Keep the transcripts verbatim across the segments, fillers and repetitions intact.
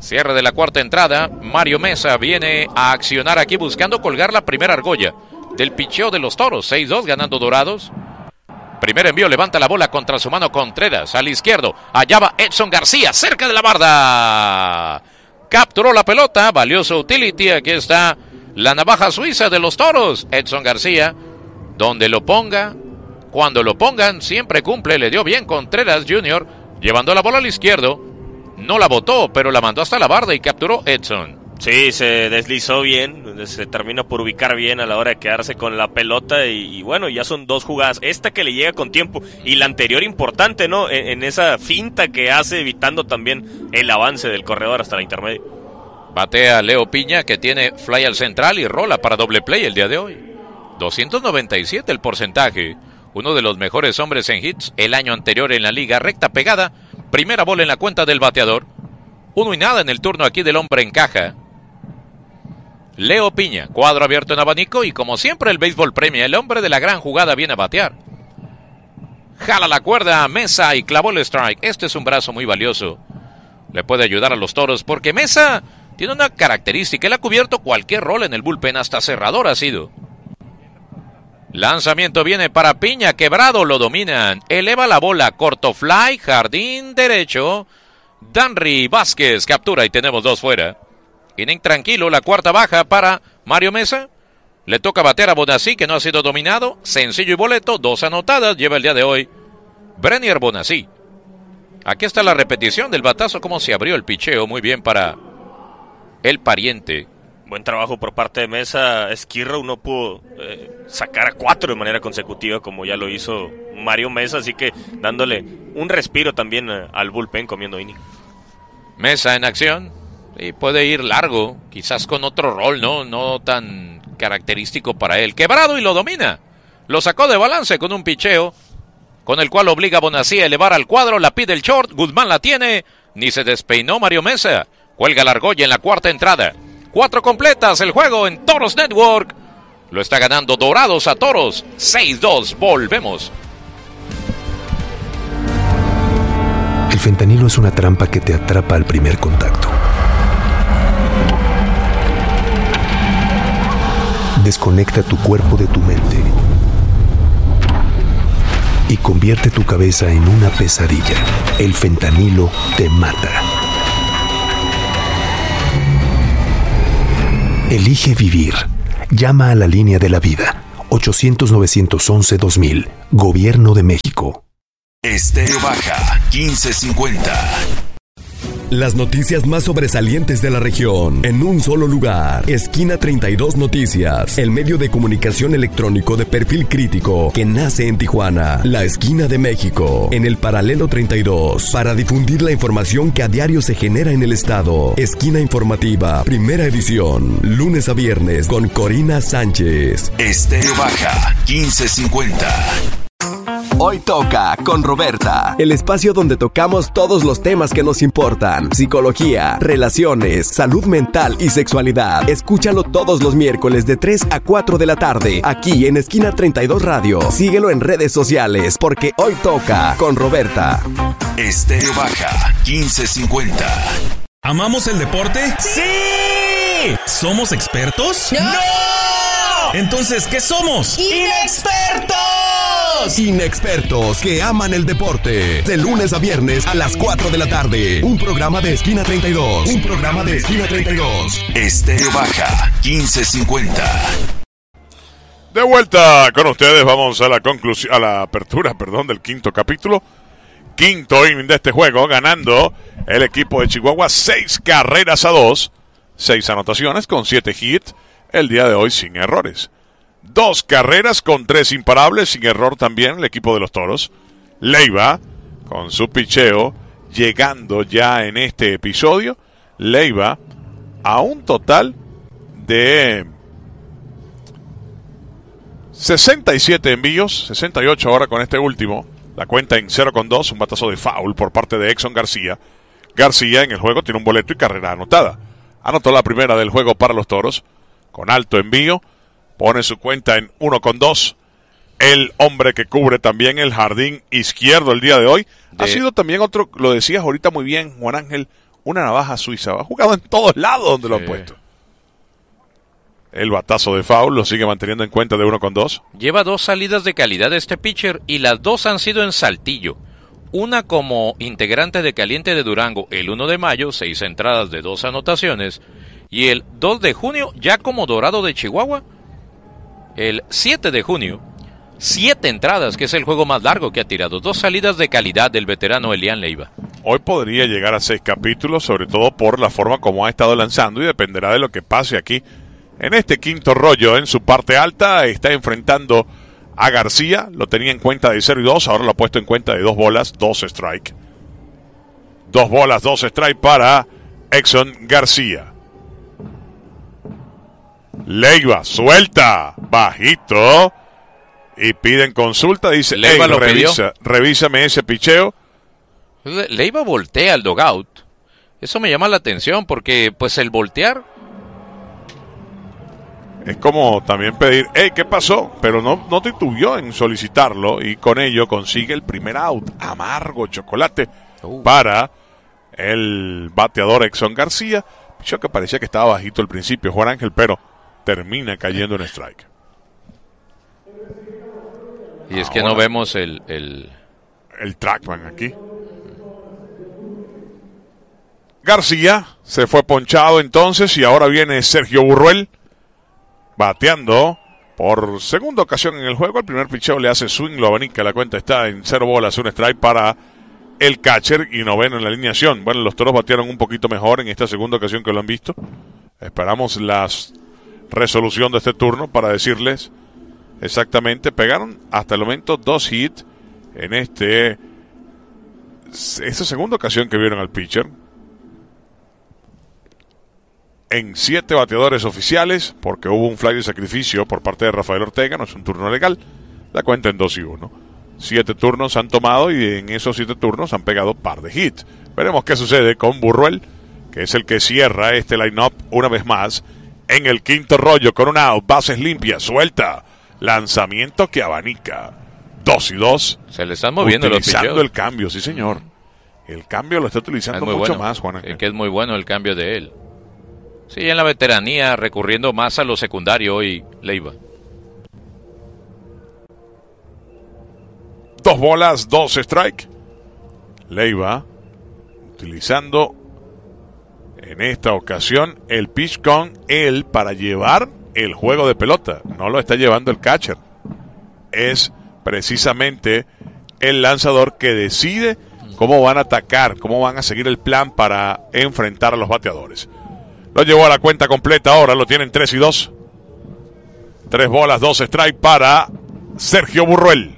Cierre de la cuarta entrada. Mario Mesa viene a accionar aquí buscando colgar la primera argolla del picheo de los Toros. seis dos ganando Dorados. Primer envío, levanta la bola contra su mano Contreras. Al izquierdo, allá va Edson García, cerca de la barda. Capturó la pelota, valioso utility. Aquí está la navaja suiza de los Toros. Edson García, donde lo ponga, cuando lo pongan, siempre cumple. Le dio bien Contreras junior, llevando la bola al izquierdo. No la botó, pero la mandó hasta la barda y capturó Edson. Sí, se deslizó bien, se termina por ubicar bien a la hora de quedarse con la pelota y, y bueno, ya son dos jugadas, esta que le llega con tiempo y la anterior importante, ¿no? En, en esa finta que hace, evitando también el avance del corredor hasta la intermedia. Batea Leo Piña, que tiene fly al central y rola para doble play el día de hoy. doscientos noventa y siete el porcentaje, uno de los mejores hombres en hits el año anterior en la liga, recta pegada, primera bola en la cuenta del bateador, uno y nada en el turno aquí del hombre en caja. Leo Piña, cuadro abierto en abanico y como siempre el béisbol premia, el hombre de la gran jugada viene a batear. Jala la cuerda a Mesa y clavó el strike. Este es un brazo muy valioso. Le puede ayudar a los Toros porque Mesa tiene una característica. Él ha cubierto cualquier rol en el bullpen, hasta cerrador ha sido. Lanzamiento viene para Piña, quebrado, lo dominan. Eleva la bola, corto fly, jardín derecho. Danry Vázquez captura y tenemos dos fuera. Inning tranquilo, la cuarta baja para Mario Mesa. Le toca batear a Bonacci, que no ha sido dominado. Sencillo y boleto, dos anotadas lleva el día de hoy Brenier Bonacci. Aquí está la repetición del batazo, cómo se abrió el picheo. Muy bien para el pariente. Buen trabajo por parte de Mesa. Skirrow no pudo eh, sacar a cuatro de manera consecutiva como ya lo hizo Mario Mesa, así que dándole un respiro también eh, al bullpen comiendo inning. Mesa en acción. Y puede ir largo, quizás con otro rol, ¿no? No tan característico para él. Quebrado y lo domina. Lo sacó de balance con un picheo, con el cual obliga a Bonacci a elevar al cuadro. La pide el short, Guzmán la tiene. Ni se despeinó Mario Mesa. Cuelga la argolla en la cuarta entrada. Cuatro completas el juego en Toros Network. Lo está ganando Dorados a Toros. seis dos, volvemos. El fentanilo es una trampa que te atrapa al primer contacto. Desconecta tu cuerpo de tu mente y convierte tu cabeza en una pesadilla. El fentanilo te mata. Elige vivir. Llama a la línea de la vida. ochocientos, novecientos once, dos mil. Gobierno de México. Estéreo Baja, quince cincuenta. Las noticias más sobresalientes de la región en un solo lugar. Esquina treinta y dos Noticias, el medio de comunicación electrónico de perfil crítico que nace en Tijuana, la esquina de México, en el paralelo treinta y dos, para difundir la información que a diario se genera en el estado. Esquina informativa, primera edición, lunes a viernes con Corina Sánchez. Estéreo Baja, quince cincuenta. Hoy toca con Roberta, el espacio donde tocamos todos los temas que nos importan: psicología, relaciones, salud mental y sexualidad. Escúchalo todos los miércoles de tres a cuatro de la tarde, aquí en Esquina treinta y dos Radio. Síguelo en redes sociales, porque hoy toca con Roberta. Estéreo Baja, quince cincuenta. ¿Amamos el deporte? ¡Sí! ¿Somos expertos? ¡No! Entonces, ¿qué somos? ¡Inexpertos! Inexpertos que aman el deporte. De lunes a viernes a las cuatro de la tarde. Un programa de Esquina treinta y dos. Un programa de Esquina treinta y dos. Estéreo Baja, quince cincuenta. De vuelta con ustedes, vamos a la conclusión, a la apertura, perdón, del quinto capítulo. Quinto inning de este juego, ganando el equipo de Chihuahua seis carreras a dos. Seis anotaciones con siete hits. El día de hoy sin errores. Dos carreras con tres imparables, sin error también el equipo de los Toros. Leiva, con su picheo, llegando ya en este episodio, Leiva a un total de sesenta y siete envíos, sesenta y ocho ahora con este último. La cuenta en cero con dos, un batazo de foul por parte de Exxon García. García en el juego tiene un boleto y carrera anotada. Anotó la primera del juego para los Toros, con alto envío. Pone su cuenta en uno con dos. El hombre que cubre también el jardín izquierdo el día de hoy. De... Ha sido también otro, lo decías ahorita muy bien, Juan Ángel, una navaja suiza. Ha jugado en todos lados donde lo han puesto. El batazo de foul lo sigue manteniendo en cuenta de uno con dos. Lleva dos salidas de calidad este pitcher y las dos han sido en Saltillo. Una como integrante de Caliente de Durango el uno de mayo, seis entradas de dos anotaciones. Y el dos de junio ya como Dorado de Chihuahua. El siete de junio, siete entradas, que es el juego más largo que ha tirado. Dos salidas de calidad del veterano Elian Leiva. Hoy podría llegar a seis capítulos, sobre todo por la forma como ha estado lanzando y dependerá de lo que pase aquí. En este quinto rollo, en su parte alta, está enfrentando a García. Lo tenía en cuenta de cero y dos, ahora lo ha puesto en cuenta de dos bolas, dos strike. Dos bolas, dos strike para Exxon García. Leiva, suelta, bajito. Y piden consulta, dice, Leiva lo revisa, revísame ese picheo. Leiva voltea al dugout. Eso me llama la atención porque, pues, el voltear... Es como también pedir, hey, ¿qué pasó? Pero no, no titubeó en solicitarlo y con ello consigue el primer out. Amargo chocolate uh. para el bateador Exxon García. Yo que parecía que estaba bajito al principio, Juan Ángel, pero termina cayendo en strike. Y es Ahora, que no vemos el... El, el trackman aquí. García se fue ponchado entonces y ahora viene Sergio Burruel. Bateando por segunda ocasión en el juego. El primer picheo le hace swing, lo abanica. La cuenta está en cero bolas, un strike para el catcher y noveno en la alineación. Bueno, los Toros batearon un poquito mejor en esta segunda ocasión que lo han visto. Esperamos la resolución de este turno para decirles exactamente. Pegaron hasta el momento dos hits en este esta segunda ocasión que vieron al pitcher. En siete bateadores oficiales, porque hubo un fly de sacrificio por parte de Rafael Ortega, no es un turno legal, la cuenta en dos y uno. Siete turnos han tomado y en esos siete turnos han pegado par de hits. Veremos qué sucede con Burruel, que es el que cierra este line-up una vez más en el quinto rollo con un out, bases limpias, suelta, lanzamiento que abanica. Dos y dos. Se le están moviendo los picheos. Utilizando el cambio, sí señor. El cambio lo está utilizando mucho bueno. más, Juan Ángel. Es que es muy bueno el cambio de él. Sí, en la veteranía, recurriendo más a lo secundario hoy, Leiva. Dos bolas, dos strike. Leiva, utilizando en esta ocasión el pitch con él para llevar el juego de pelota. No lo está llevando el catcher. Es precisamente el lanzador que decide cómo van a atacar, cómo van a seguir el plan para enfrentar a los bateadores. Lo llevó a la cuenta completa ahora, lo tienen tres y dos. Tres bolas, dos strike para Sergio Burruel.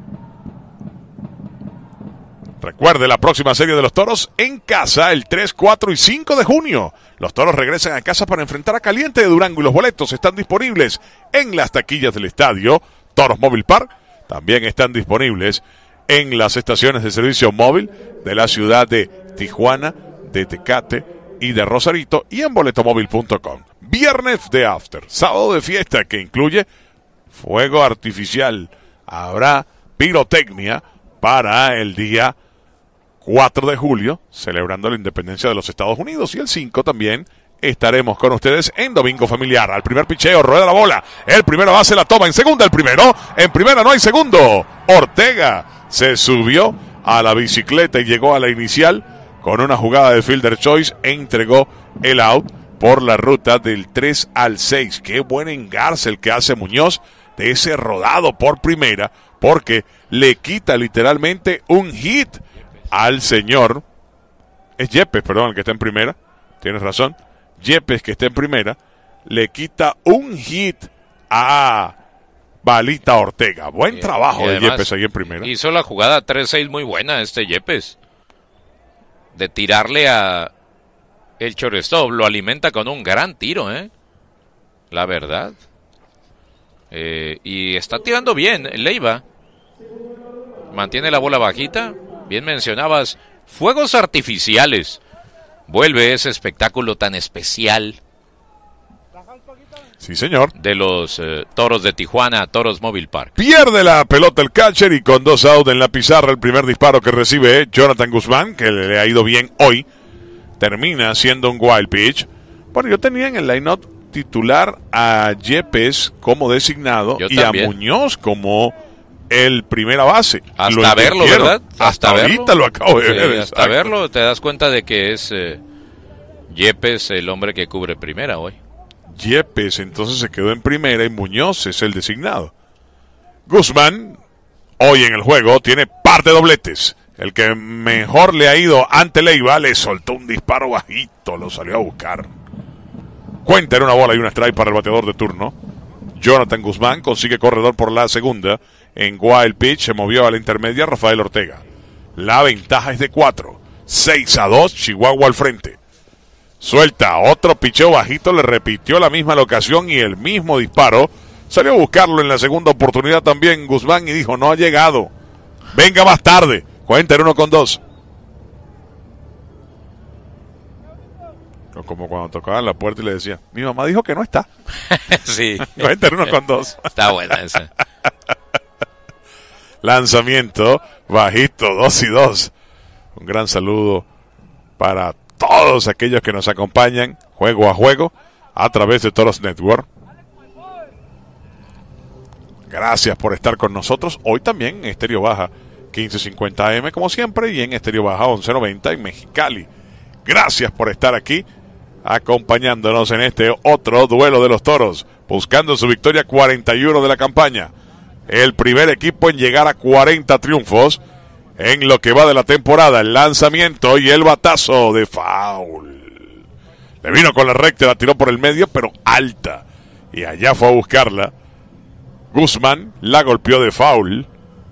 Recuerde la próxima serie de los Toros en casa el tres, cuatro y cinco de junio. Los Toros regresan a casa para enfrentar a Caliente de Durango y los boletos están disponibles en las taquillas del estadio Toros Móvil Park. También están disponibles en las estaciones de servicio móvil de la ciudad de Tijuana, de Tecate y de Rosarito y en boletomóvil punto com. Viernes de after, sábado de fiesta que incluye fuego artificial. Habrá pirotecnia para el día cuatro de julio, celebrando la independencia de los Estados Unidos, y el cinco también estaremos con ustedes en Domingo Familiar. Al primer picheo, rueda la bola, el primero base la toma, en segunda el primero, en primera no hay segundo. Ortega se subió a la bicicleta y llegó a la inicial con una jugada de fielder choice, entregó el out por la ruta del tres al seis. Qué buen engarce el que hace Muñoz de ese rodado por primera, porque le quita literalmente un hit al señor. Es Yepes, perdón, el que está en primera. Tienes razón. Yepes, que está en primera, le quita un hit a Balita Ortega. Buen trabajo de Yepes ahí en primera. Hizo la jugada tres seis muy buena este Yepes. De tirarle a el shortstop, lo alimenta con un gran tiro, ¿eh? La verdad. Eh, y está tirando bien Leiva. Mantiene la bola bajita. Bien mencionabas, fuegos artificiales. Vuelve ese espectáculo tan especial. Sí, señor. De los eh, Toros de Tijuana, Toros Móvil Park. Pierde la pelota el catcher y con dos outs en la pizarra, el primer disparo que recibe Jonathan Guzmán, que le ha ido bien hoy. termina siendo un wild pitch. Bueno, yo tenía en el line-up titular a Yepes como designado Yo y también. a Muñoz como el primera base. Hasta Lo verlo, invirtieron. ¿verdad? Hasta, Hasta ahorita verlo. lo acabo de Sí, ver. hasta exacto. verlo te das cuenta de que es eh, Yepes el hombre que cubre primera hoy. Yepes entonces se quedó en primera y Muñoz es el designado. Guzmán, hoy en el juego, tiene par de dobletes. El que mejor le ha ido ante Leiva le soltó un disparo bajito, lo salió a buscar. Cuenta en una bola y una strike para el bateador de turno. Jonathan Guzmán consigue corredor por la segunda. En wild pitch se movió a la intermedia Rafael Ortega. La ventaja es de cuatro. seis a dos, Chihuahua al frente. Suelta otro picheo bajito, le repitió la misma locación y el mismo disparo. Salió a buscarlo en la segunda oportunidad también Guzmán y dijo, no ha llegado. Venga más tarde. Cuenta en uno con dos. Como cuando tocaban la puerta y le decía, mi mamá dijo que no está. Sí. Cuenta en uno con dos. Está buena esa. Lanzamiento bajito, dos y dos. Un gran saludo para todos aquellos que nos acompañan juego a juego a través de Toros Network. Gracias por estar con nosotros. Hoy también en Estéreo Baja quince cincuenta A M como siempre y en Estéreo Baja once noventa en Mexicali. Gracias por estar aquí acompañándonos en este otro duelo de los Toros, buscando su victoria cuarenta y uno de la campaña. El primer equipo en llegar a cuarenta triunfos en lo que va de la temporada. El lanzamiento y el batazo de foul. Le vino con la recta, la tiró por el medio, pero alta. Y allá fue a buscarla. Guzmán la golpeó de foul.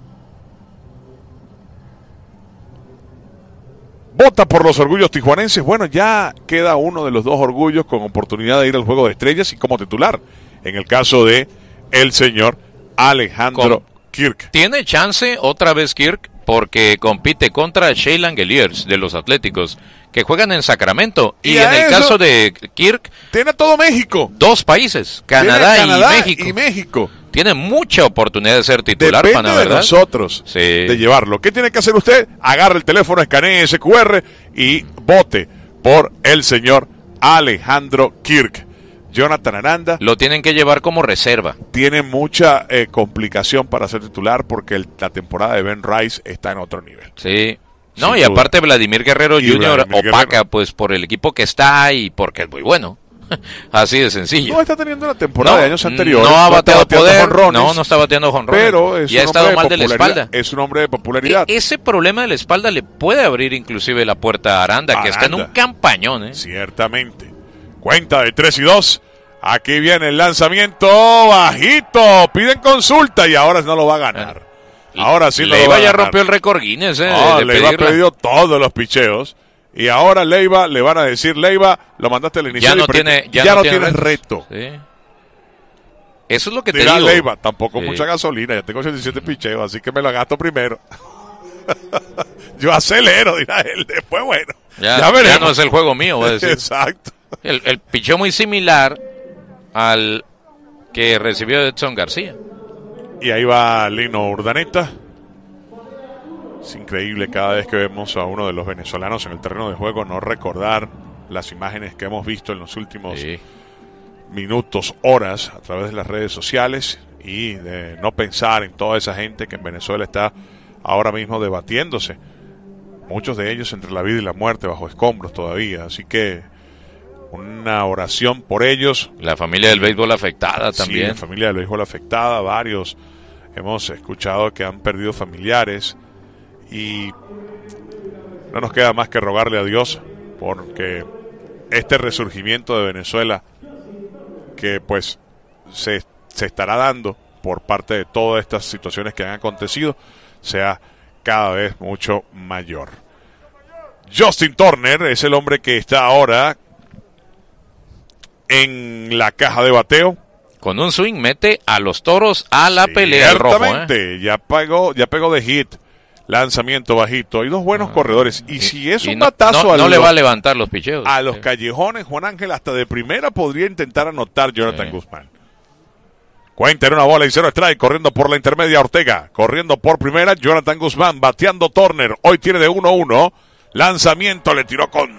Vota por los orgullos tijuanenses. Bueno, ya queda uno de los dos orgullos con oportunidad de ir al Juego de Estrellas y como titular. En el caso de el señor Alejandro Con- Kirk. Tiene chance otra vez Kirk porque compite contra Shea Langeliers de los Atléticos que juegan en Sacramento. Y, Y en a el eso- caso de Kirk, Tiene a todo México. dos países, Tiene Canadá, Canadá y México. y México. Tiene mucha oportunidad de ser titular, Depende pana, de ¿verdad? nosotros Sí. de llevarlo. ¿Qué tiene que hacer usted? Agarre el teléfono, escanee ese cu erre y vote por el señor Alejandro Kirk. Jonathan Aranda Lo tienen que llevar como reserva. tiene mucha eh, complicación para ser titular porque el- la temporada de Ben Rice está en otro nivel. Sí. No, Sin y duda. aparte Vladimir Guerrero Y junior Vladimir opaca Guerrero. pues por el equipo que está y porque es muy bueno. Así de sencillo. No está teniendo una temporada No, de años anteriores. no ha está bateado bateando poder, jonrones, no, no está bateando jonrones. pero es y ha un estado hombre mal de la popularidad, espalda. Es un hombre de popularidad. E- ese problema de la espalda le puede abrir inclusive la puerta a Aranda, que está en un Aranda. campañón, ¿eh? Ciertamente. Cuenta de tres y dos. Aquí viene el lanzamiento bajito. Piden consulta y ahora no lo va a ganar. Ahora sí lo va Leiva a ya ganar. rompió el récord Guinness, ¿eh? Ah, de- de Leiva ha pedirla. pedido todos los picheos. Y ahora Leiva le van a decir, Leiva, lo mandaste al inicio. Ya no y pre- tiene, ya ya no no tiene tienes retos. reto. Sí. Eso es lo que te Dirá digo. Leiva, tampoco Sí. mucha gasolina. Ya tengo ochenta y siete picheos, así que me lo gasto primero. Yo acelero, dirá él. Después, bueno. Ya, Ya, ya veremos. no es el juego mío, voy a decir. Exacto. El, el picheo muy similar al que recibió Edson García. Y ahí va Lino Urdaneta. Es increíble cada vez que vemos a uno de los venezolanos en el terreno de juego no recordar las imágenes que hemos visto en los últimos Sí. minutos, horas a través de las redes sociales y de no pensar en toda esa gente que en Venezuela está ahora mismo debatiéndose. Muchos de ellos entre la vida y la muerte bajo escombros todavía. Así que una oración por ellos. La familia del béisbol afectada Sí, también. la familia del béisbol afectada, varios hemos escuchado que han perdido familiares y no nos queda más que rogarle a Dios porque este resurgimiento de Venezuela que pues se, se estará dando por parte de todas estas situaciones que han acontecido sea cada vez mucho mayor. Justin Turner es el hombre que está ahora en la caja de bateo. Con un swing mete a los Toros a la pelea el rojo, ¿eh? Ciertamente, ya pegó, ya pegó de hit. Lanzamiento bajito. Hay dos buenos corredores. Y si es Y un no, batazo no- a no los, le va a levantar los picheos. a los Sí. callejones, Juan Ángel hasta de primera podría intentar anotar Jonathan Sí. Guzmán. Cuenta en una bola y cero strike, corriendo por la intermedia Ortega, corriendo por primera Jonathan Guzmán, bateando Turner, hoy tiene de uno uno, lanzamiento, le tiró con todo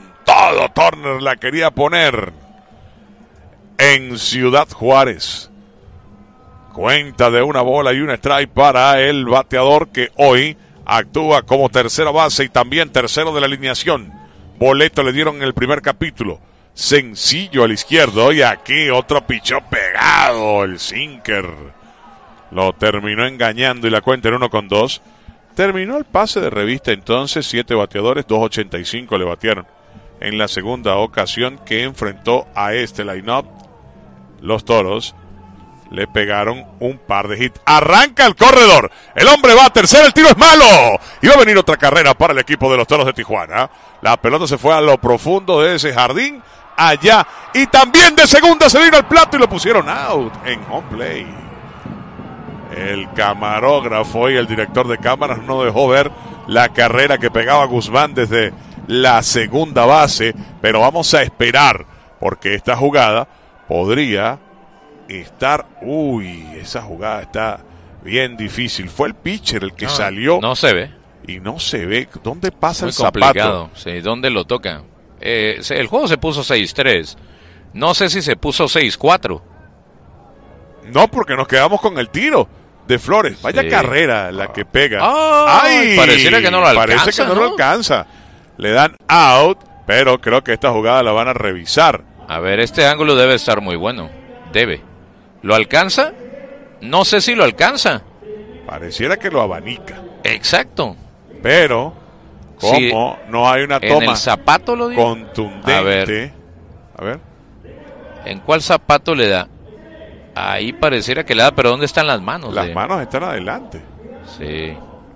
todo Turner la quería poner en Ciudad Juárez. Cuenta de una bola y un strike para el bateador que hoy actúa como tercera base y también tercero de la alineación. Boleto le dieron en el primer capítulo. Sencillo al izquierdo y aquí otro pichó pegado. El sinker lo terminó engañando y la cuenta en uno con dos. Terminó el pase de revista entonces. Siete bateadores, dos ochenta y cinco le batearon en la segunda ocasión que enfrentó a este line-up. Los Toros le pegaron un par de hits. Arranca el corredor. El hombre va a tercera. El tiro es malo. Y va a venir otra carrera para el equipo de los Toros de Tijuana. La pelota se fue a lo profundo de ese jardín. Allá. Y también de segunda se vino al plato y lo pusieron out en home play. El camarógrafo y el director de cámaras no dejó ver la carrera que pegaba Guzmán desde la segunda base. Pero vamos a esperar porque esta jugada podría estar, uy, esa jugada está bien difícil. Fue el pitcher el que no, salió. No se ve. Y no se ve. ¿Dónde pasa Muy el complicado. zapato? Sí, ¿dónde lo toca? Eh, el juego se puso seis tres. No sé si se puso seis cuatro. No, porque nos quedamos con el tiro de Flores. Vaya sí. carrera la que pega. Ay, ¡Ay! Pareciera que no lo alcanza. Parece que no, ¿no? lo alcanza. Le dan out, pero creo que esta jugada la van a revisar. A ver, este ángulo debe estar muy bueno. Debe. ¿Lo alcanza? No sé si lo alcanza. Pareciera que lo abanica. Exacto. Pero, como sí, no hay una toma en el zapato lo digo. contundente. A ver. A ver. ¿En cuál zapato le da? Ahí pareciera que le da, pero ¿dónde están las manos? Las de... manos están adelante. Sí.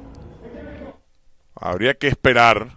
Habría que esperar.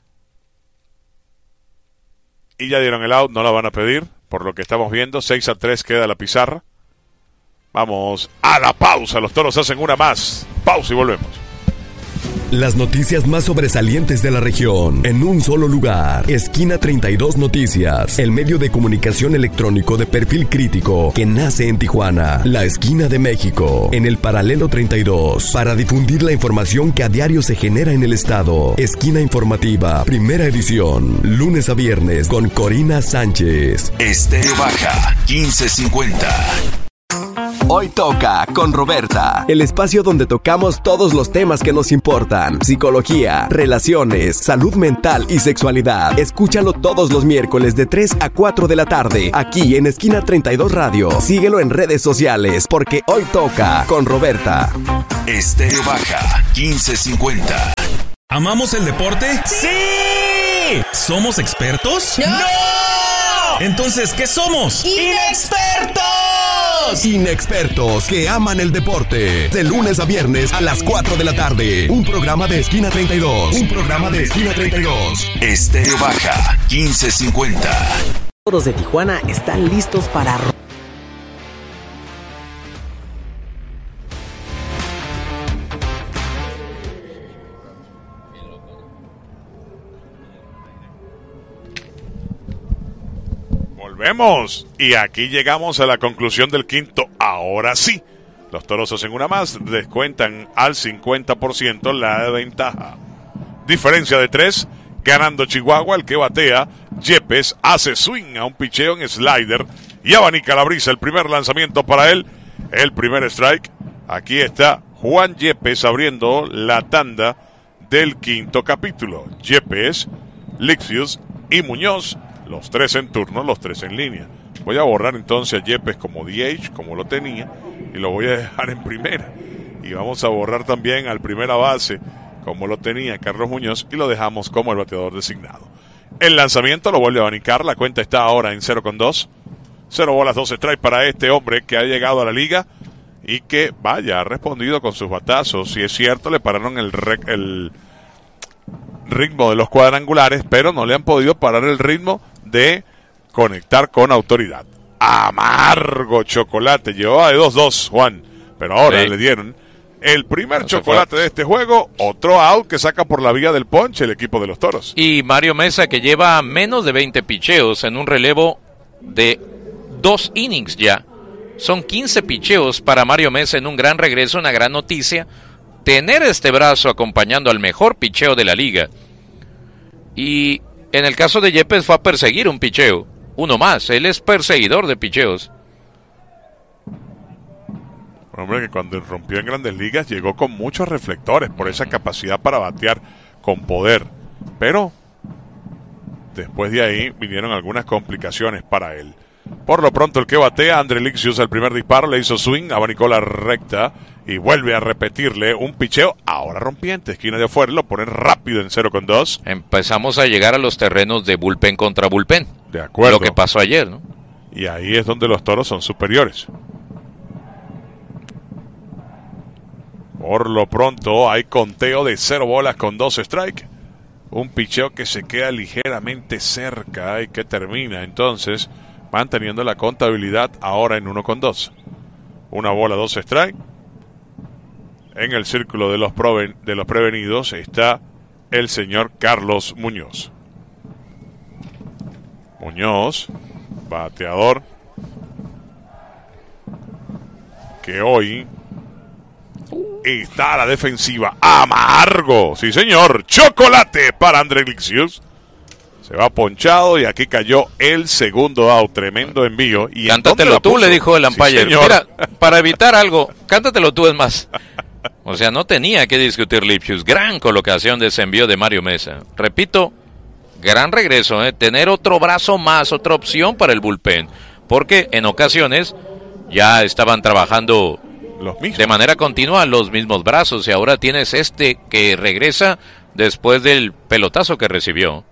Y ya dieron el out, no la van a pedir. Por lo que estamos viendo, seis a tres queda la pizarra. Vamos a la pausa. Los Toros hacen una más. Pausa y volvemos. Las noticias más sobresalientes de la región en un solo lugar. Esquina treinta y dos Noticias, el medio de comunicación electrónico de perfil crítico que nace en Tijuana, la esquina de México, en el paralelo treinta y dos, para difundir la información que a diario se genera en el estado. Esquina informativa, primera edición, lunes a viernes con Corina Sánchez. Estéreo Baja, quince cincuenta. Hoy toca con Roberta, el espacio donde tocamos todos los temas que nos importan: psicología, relaciones, salud mental y sexualidad. Escúchalo todos los miércoles de tres a cuatro de la tarde, aquí en Esquina treinta y dos Radio. Síguelo en redes sociales, porque hoy toca con Roberta. Estéreo Baja, quince cincuenta. ¿Amamos el deporte? ¡Sí! ¿Somos expertos? ¡No! Entonces, ¿qué somos? ¡Inexpertos! Inexpertos que aman el deporte. De lunes a viernes a las cuatro de la tarde. Un programa de Esquina treinta y dos. Un programa de Esquina treinta y dos. Estéreo Baja, quince cincuenta. Toros de Tijuana están listos para... Volvemos. Y aquí llegamos a la conclusión del quinto. Ahora sí. Los Toros hacen una más. Descuentan al cincuenta por ciento la ventaja. Diferencia de tres. Ganando Chihuahua. El que batea, Yepes, hace swing a un picheo en slider y abanica la brisa. El primer lanzamiento para él. El primer strike. Aquí está Juan Yepes abriendo la tanda del quinto capítulo. Yepes, Lixius y Muñoz. Los tres en turno, los tres en línea. Voy a borrar entonces a Yepes como D H, como lo tenía, y lo voy a dejar en primera. Y vamos a borrar también al primera base, como lo tenía Carlos Muñoz, y lo dejamos como el bateador designado. El lanzamiento lo vuelve a abanicar, la cuenta está ahora en cero con dos. Cero bolas, dos strikes para este hombre que ha llegado a la liga y que, vaya, ha respondido con sus batazos. Si es cierto, le pararon el... Rec- el ritmo de los cuadrangulares, pero no le han podido parar el ritmo de conectar con autoridad. Amargo chocolate, llevaba de dos dos, Juan, pero ahora sí le dieron el primer no chocolate de este juego. Otro out que saca por la vía del ponche el equipo de los Toros. Y Mario Mesa, que lleva menos de veinte picheos en un relevo de dos innings ya. Son quince picheos para Mario Mesa en un gran regreso, una gran noticia. Tener este brazo acompañando al mejor picheo de la liga. Y En el caso de Yepes fue a perseguir un picheo. Uno más, él es perseguidor de picheos. Hombre, que cuando rompió en Grandes Ligas llegó con muchos reflectores por esa capacidad para batear con poder. Pero después de ahí vinieron algunas complicaciones para él. Por lo pronto el que batea, Andrés Lixius, el primer disparo, le hizo swing, abanicó la recta y vuelve a repetirle un picheo, ahora rompiente, esquina de afuera, lo pone rápido en cero con dos. Empezamos a llegar a los terrenos de bullpen contra bullpen. De acuerdo. Lo que pasó ayer, ¿no? Y ahí es donde los Toros son superiores. Por lo pronto hay conteo de cero bolas con dos strikes. Un picheo que se queda ligeramente cerca y que termina entonces manteniendo la contabilidad ahora en uno con dos. Una bola, dos strikes. En el círculo de los, proven, de los prevenidos está el señor Carlos Muñoz. Muñoz, bateador, que hoy está a la defensiva. Amargo, sí señor, chocolate para Andrés Lixius. Se va ponchado y aquí cayó el segundo out, tremendo envío. ¿Y cántatelo tú, le dijo el umpire. Sí, mira, para evitar algo, cántatelo tú, es más. O sea, no tenía que discutir Lipschitz. Gran colocación de ese envío de Mario Mesa. Repito, gran regreso, ¿eh? Tener otro brazo más, otra opción para el bullpen. Porque en ocasiones ya estaban trabajando los mismos, de manera continua los mismos brazos. Y ahora tienes este que regresa después del pelotazo que recibió.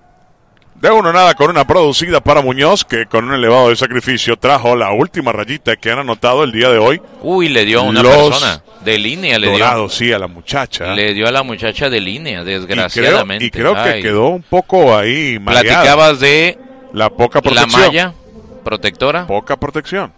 De uno nada con una producida para Muñoz, que con un elevado de sacrificio trajo la última rayita que han anotado el día de hoy. Uy, le dio a una Los persona de línea, le dorado, dio. sí, a la muchacha. Le dio a la muchacha de línea, desgraciadamente. Y creo, y creo que Ay. quedó un poco ahí mareada. Platicabas de la poca protección. La malla protectora. Poca protección.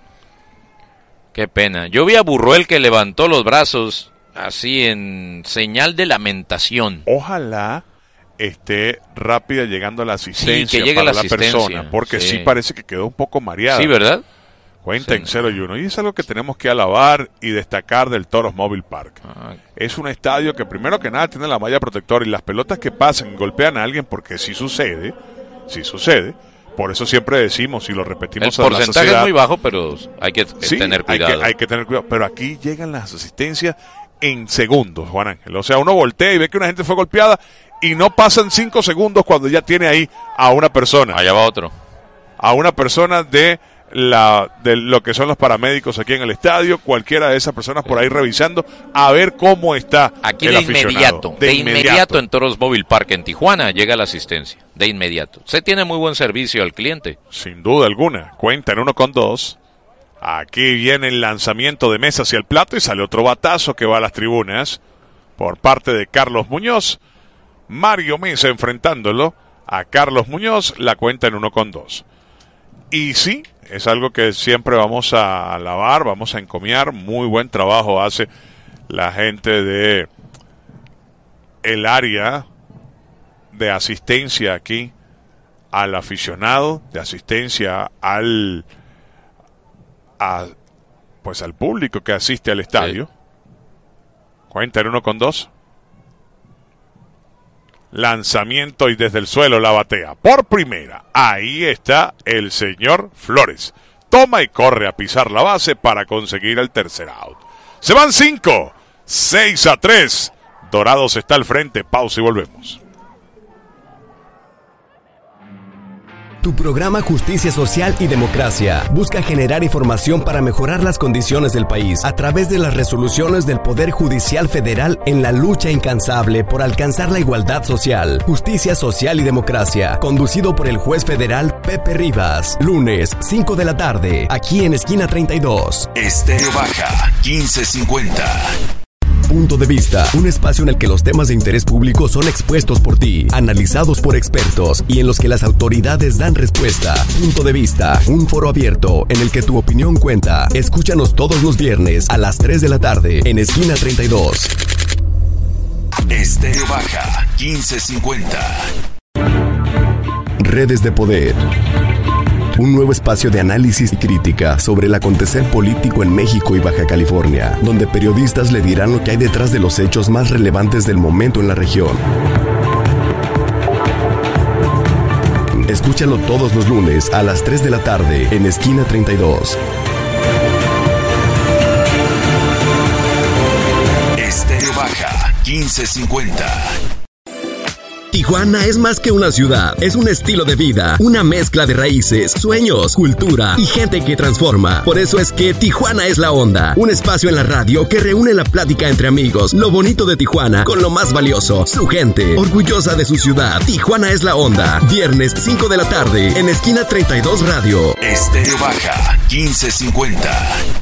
Qué pena. Yo vi a Burruel que levantó los brazos así en señal de lamentación. Ojalá esté rápida llegando a la asistencia, sí, que llegue para la, la asistencia, persona, porque sí. sí parece que quedó un poco mareada. Sí, ¿verdad? Cuenta sí. en cero y uno. Y es algo que tenemos que alabar y destacar del Toros Mobile Park. Ah. Es un estadio que primero que nada tiene la malla protectora y las pelotas que pasan golpean a alguien, porque sí sucede, sí sucede. Por eso siempre decimos y lo repetimos. El porcentaje es muy bajo, pero hay que sí, tener cuidado. Hay que, hay que tener cuidado. Pero aquí llegan las asistencias en segundos, Juan Ángel. O sea, uno voltea y ve que una gente fue golpeada y no pasan cinco segundos cuando ya tiene ahí a una persona. Allá va otro. A una persona de la de lo que son los paramédicos aquí en el estadio, cualquiera de esas personas por ahí revisando a ver cómo está aquí el de aficionado. inmediato, de, de inmediato. inmediato en Toros Mobile Park en Tijuana llega la asistencia, de inmediato. Se tiene muy buen servicio al cliente. Sin duda alguna, cuenta en uno con dos. Aquí viene el lanzamiento de Mesa hacia el plato y sale otro batazo que va a las tribunas por parte de Carlos Muñoz. Mario Mesa enfrentándolo a Carlos Muñoz, la cuenta en uno con dos. Y sí, es algo que siempre vamos a alabar, vamos a encomiar. Muy buen trabajo hace la gente de el área de asistencia aquí al aficionado, de asistencia al a, pues al público que asiste al estadio. Sí. Cuenta en uno con dos. Lanzamiento y desde el suelo la batea por primera. Ahí está el señor Flores. Toma y corre a pisar la base para conseguir el tercer out. Se van cinco, seis a tres. Dorados está al frente. Pausa y volvemos. Tu programa Justicia Social y Democracia busca generar información para mejorar las condiciones del país a través de las resoluciones del Poder Judicial Federal en la lucha incansable por alcanzar la igualdad social. Justicia Social y Democracia, conducido por el juez federal Pepe Rivas. Lunes, cinco de la tarde, aquí en Esquina treinta y dos. Estéreo Baja, quince cincuenta. Punto de Vista, un espacio en el que los temas de interés público son expuestos por ti, analizados por expertos y en los que las autoridades dan respuesta. Punto de Vista, un foro abierto en el que tu opinión cuenta. Escúchanos todos los viernes a las tres de la tarde en Esquina treinta y dos. Estéreo Baja, quince cincuenta. Redes de Poder. Un nuevo espacio de análisis y crítica sobre el acontecer político en México y Baja California, donde periodistas le dirán lo que hay detrás de los hechos más relevantes del momento en la región. Escúchalo todos los lunes a las tres de la tarde en Esquina treinta y dos. Estéreo Baja quince cincuenta. Tijuana es más que una ciudad, es un estilo de vida, una mezcla de raíces, sueños, cultura y gente que transforma. Por eso es que Tijuana es la onda, un espacio en la radio que reúne la plática entre amigos, lo bonito de Tijuana con lo más valioso, su gente, orgullosa de su ciudad. Tijuana es la onda, viernes cinco de la tarde en Esquina treinta y dos Radio. Estéreo Baja quince cincuenta.